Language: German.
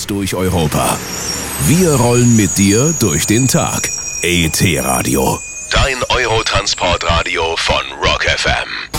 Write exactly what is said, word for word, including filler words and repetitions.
quer durch Europa. Wir rollen mit dir durch den Tag. E T Radio. Dein Eurotransportradio von Rock F M.